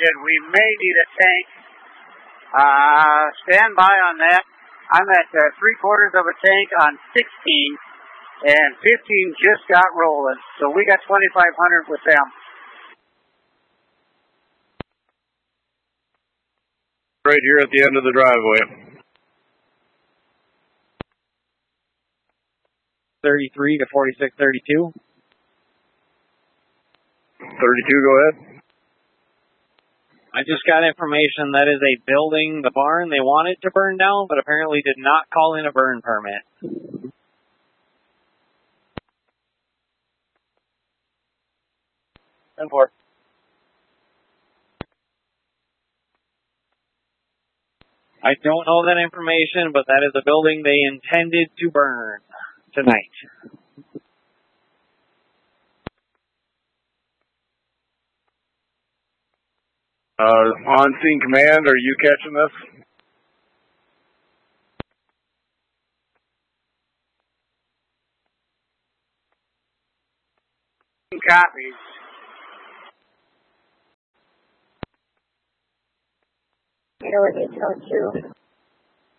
indicated we may need a tank. Stand by on that. I'm at 3/4 of a tank on 16, and 15 just got rolling. So we got 2,500 with them. Right here at the end of the driveway. 33 to 4632. 32, go ahead. I just got information that is a building, the barn they wanted to burn down, but apparently did not call in a burn permit. 10-4. I don't know that information, but that is a building they intended to burn tonight. On scene command, are you catching this? Copies. Kilo 802.